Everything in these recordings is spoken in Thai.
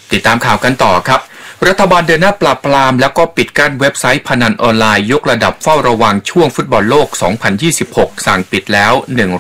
ติดตามข่าวกันต่อครับรัฐบาลเดินหน้าปราบปรามแล้วก็ปิดกั้นเว็บไซต์พนันออนไลน์ยกระดับเฝ้าระวังช่วงฟุตบอลโลก 2026 สั่งปิดแล้ว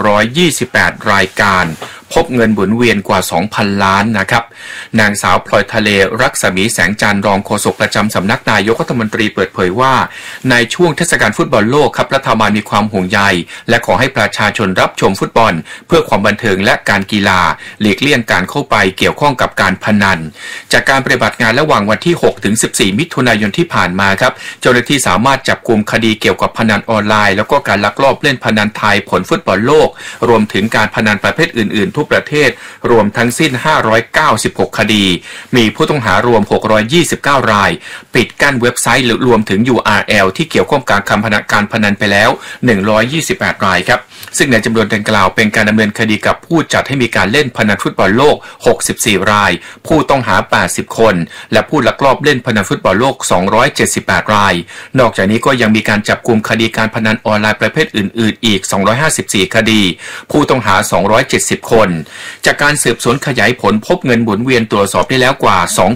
128 รายการพบเงินหมุนเวียนกว่า 2,000 ล้านนะครับนางสาวพลอยทะเลรักษมีแสงจันทร์รองโฆษกประจำสำนักนายกรัฐมนตรีเปิดเผยว่าในช่วงเทศกาลฟุตบอลโลกครับรัฐบาลมีความห่วงใยและขอให้ประชาชนรับชมฟุตบอลเพื่อความบันเทิงและการกีฬาหลีกเลี่ยงการเข้าไปเกี่ยวข้องกับการพนันจากการปฏิบัติงานระหว่างวันที่ 6 ถึง 14 มิถุนายนที่ผ่านมาครับเจ้าหน้าที่สามารถจับกุมคดีเกี่ยวกับพนันออนไลน์แล้วก็การลักลอบเล่นพนันทายผลฟุตบอลโลกรวมถึงการพนันประเภทอื่นๆทุกประเทศรวมทั้งสิ้น596คดีมีผู้ต้องหารวม629รายปิดกั้นเว็บไซต์รวมถึง URL ที่เกี่ยวข้องกับการพนันไปแล้ว128รายครับซึ่งในจำนวนดังกล่าวเป็นการดำเนินคดีกับผู้จัดให้มีการเล่นพนันฟุตบอลโลก64รายผู้ต้องหา80คนและผู้ลักลอบเล่นพนันฟุตบอลโลก278รายนอกจากนี้ก็ยังมีการจับกุมคดีการพนันออนไลน์ประเภทอื่นๆอีก254คดีผู้ต้องหา270คนจากการสืบสวนขยายผลพบเงินหมุนเวียนตรวจสอบได้แล้วกว่า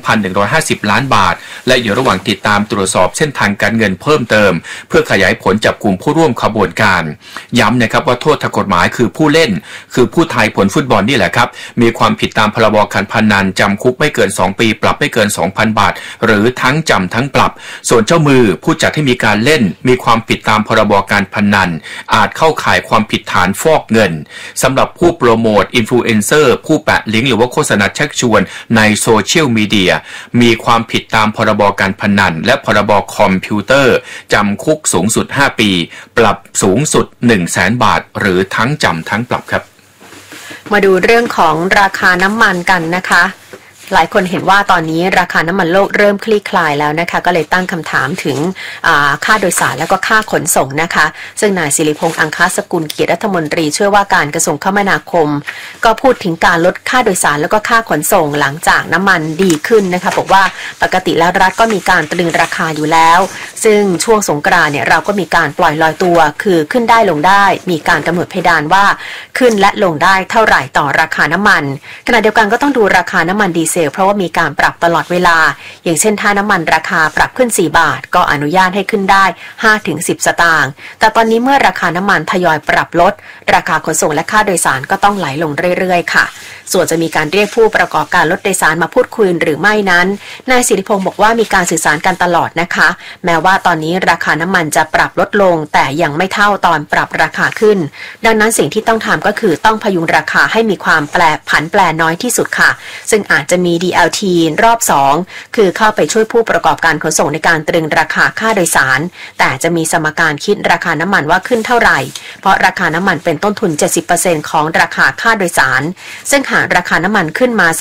2,150 ล้านบาทและอยู่ระหว่างติดตามตรวจสอบเส้นทางการเงินเพิ่มเติมเพื่อขยายผลจับกลุ่มผู้ร่วมขบวนการย้ำนะครับว่าโทษทางกฎหมายคือผู้เล่นคือผู้ทายผลฟุตบอลนี่แหละครับมีความผิดตามพรบการพนันจำคุกไม่เกิน2ปีปรับไม่เกิน 2,000 บาทหรือทั้งจำทั้งปรับส่วนเจ้ามือผู้จัดให้มีการเล่นมีความผิดตามพรบการพนันอาจเข้าข่ายความผิดฐานฟอกเงินสำหรับผู้โปรโมทอินฟลูเอนเซอร์ผู้แปะลิงก์หรือว่าโฆษณาชักชวนในโซเชียลมีเดียมีความผิดตามพรบการพนันและพรบคอมพิวเตอร์จำคุกสูงสุด5ปีปรับสูงสุด 100,000 บาทหรือทั้งจำทั้งปรับครับมาดูเรื่องของราคาน้ำมันกันนะคะหลายคนเห็นว่าตอนนี้ราคาน้ำมันโลกเริ่มคลี่คลายแล้วนะคะก็เลยตั้งคำถามถึงค่าโดยสารแล้วก็ค่าขนส่งนะคะซึ่งนายศิริพงษ์อังคสกุลเกียรติรัฐมนตรีช่วยว่าการกระทรวงคมนาคมก็พูดถึงการลดค่าโดยสารแล้วก็ค่าขนส่งหลังจากน้ำมันดีขึ้นนะคะบอกว่าปกติแล้วรัฐก็มีการตรึงราคาอยู่แล้วซึ่งช่วงสงกรานต์เนี่ยเราก็มีการปล่อยลอยตัวคือขึ้นได้ลงได้มีการกำหนดเพดานว่าขึ้นและลงได้เท่าไหร่ต่อราคาน้ำมันขณะเดียวกันก็ต้องดูราคาน้ำมันดีเซลเพราะว่ามีการปรับตลอดเวลาอย่างเช่นถ้าน้ำมันราคาปรับขึ้น4บาทก็อนุญาตให้ขึ้นได้ 5-10 สตางค์แต่ตอนนี้เมื่อราคาน้ำมันทยอยปรับลดราคาขนส่งและค่าโดยสารก็ต้องไหลลงเรื่อยๆค่ะส่วนจะมีการเรียกผู้ประกอบการรถโดยสารมาพูดคุยหรือไม่นั้นนายศิริพงษ์บอกว่ามีการสื่อสารกันตลอดนะคะแม้ว่าตอนนี้ราคาน้ำมันจะปรับลดลงแต่ยังไม่เท่าตอนปรับราคาขึ้นดังนั้นสิ่งที่ต้องทำก็คือต้องพยุงราคาให้มีความผันแปรน้อยที่สุดค่ะซึ่งอาจจะมี DLT รอบ2คือเข้าไปช่วยผู้ประกอบการขนส่งในการตรึงราคาค่าโดยสารแต่จะมีสมการคิดราคาน้ำมันว่าขึ้นเท่าไหร่เพราะราคาน้ำมันเป็นต้นทุน 70% ของราคาค่าโดยสารซึ่งหากราคาน้ำมันขึ้นมา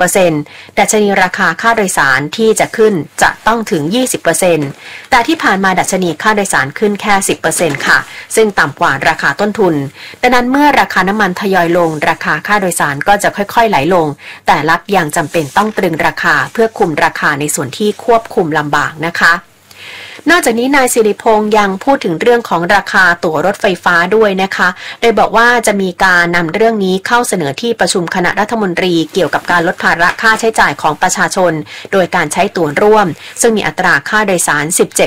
30% ดัชนีราคาค่าโดยสารที่จะขึ้นจะต้องถึง 20% แต่ที่ผ่านมาดัชนีค่าโดยสารขึ้นแค่ 10% ค่ะซึ่งต่ำกว่าราคาต้นทุนดังนั้นเมื่อราคาน้ำมันทยอยลงราคาค่าโดยสารก็จะค่อยๆไหลลงแต่รัฐยังจำเป็นต้องตรึงราคาเพื่อคุมราคาในส่วนที่ควบคุมลำบากนะคะนอกจากนี้นายศิริพงษ์ยังพูดถึงเรื่องของราคาตั๋วรถไฟฟ้าด้วยนะคะโดยบอกว่าจะมีการนำเรื่องนี้เข้าเสนอที่ประชุมคณะรัฐมนตรีเกี่ยวกับการลดภาระค่าใช้จ่ายของประชาชนโดยการใช้ตั๋วร่วมซึ่งมีอัตราค่าโดยสาร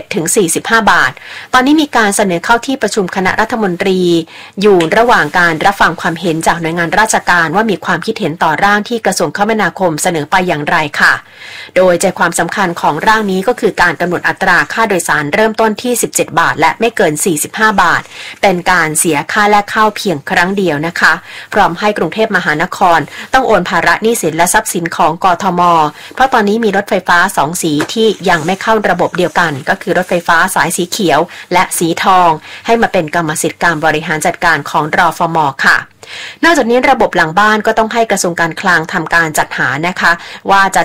17-45 บาทตอนนี้มีการเสนอเข้าที่ประชุมคณะรัฐมนตรีอยู่ระหว่างการรับฟังความเห็นจากหน่วยงานราชการว่ามีความคิดเห็นต่อร่างที่กระทรวงคมนาคมเสนอไปอย่างไรค่ะโดยใจความสำคัญของร่างนี้ก็คือการกำหนดอัตราค่าโดยสารเริ่มต้นที่17บาทและไม่เกิน45บาทเป็นการเสียค่าแลกข้าวเพียงครั้งเดียวนะคะพร้อมให้กรุงเทพมหานครต้องโอนภาระหนี้สินและทรัพย์สินของกทม.เพราะตอนนี้มีรถไฟฟ้า2สีที่ยังไม่เข้าระบบเดียวกันก็คือรถไฟฟ้าสายสีเขียวและสีทองให้มาเป็นกรรมสิทธิ์การบริหารจัดการของรฟม.ค่ะนอกจากนี้ระบบหลังบ้านก็ต้องให้กระทรวงการคลังทำการจัดหานะคะว่าจะ